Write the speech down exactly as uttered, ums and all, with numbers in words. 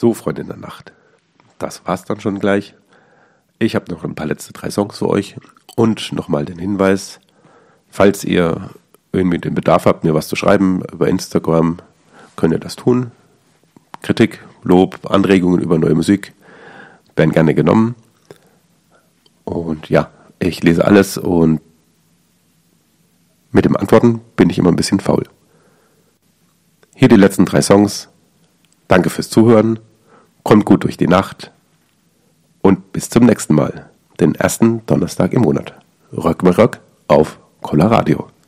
So, Freunde in der Nacht, das war's dann schon gleich. Ich habe noch ein paar letzte drei Songs für euch und nochmal den Hinweis, falls ihr irgendwie den Bedarf habt, mir was zu schreiben über Instagram, könnt ihr das tun. Kritik, Lob, Anregungen über neue Musik werden gerne genommen. Und ja, ich lese alles und mit dem Antworten bin ich immer ein bisschen faul. Hier die letzten drei Songs. Danke fürs Zuhören, kommt gut durch die Nacht und bis zum nächsten Mal, den ersten Donnerstag im Monat. Rock mit Rock auf Color Radio.